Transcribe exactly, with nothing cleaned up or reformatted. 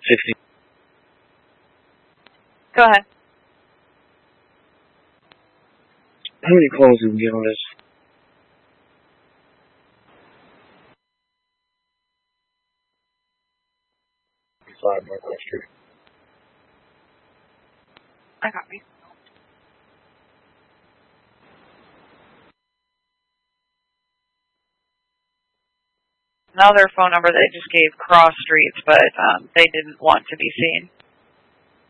sixty. Go ahead. How many calls do we get on this? Five Northwest Street. I copy. Another phone number they just gave cross streets, but um, they didn't want to be seen.